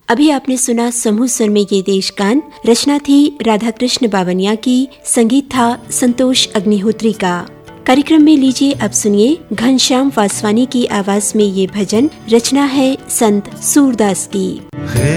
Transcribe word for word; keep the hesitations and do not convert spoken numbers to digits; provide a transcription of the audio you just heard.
अभी आपने सुना समूह स्वर में ये देश गान। रचना थी राधा कृष्ण बावनिया की, संगीत था संतोष अग्निहोत्री का। कार्यक्रम में लीजिए अब सुनिए घनश्याम वासवानी की आवाज में ये भजन। रचना है संत सूरदास की।